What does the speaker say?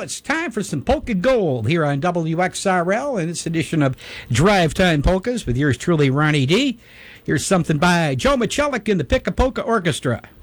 Well, it's time for some polka gold here on WXRL in this edition of Drive Time Polkas with yours truly, Ronnie D. Here's something by Joe Michelik and the Pick a Polka Orchestra.